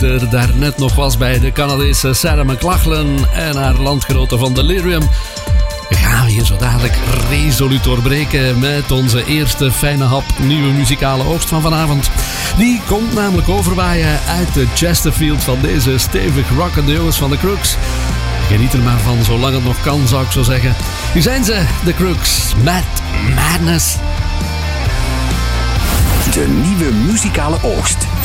er daarnet nog was bij de Canadese Sarah McLachlan en haar landgenoten van Delirium, gaan we hier zo dadelijk resoluut doorbreken met onze eerste fijne hap nieuwe muzikale oogst van vanavond. Die komt namelijk overwaaien uit de Chesterfield van deze stevig rockende jongens van de Crooks. Geniet er maar van zolang het nog kan, zou ik zo zeggen. Hier zijn ze, de Crooks, Mad Madness. De nieuwe muzikale oogst.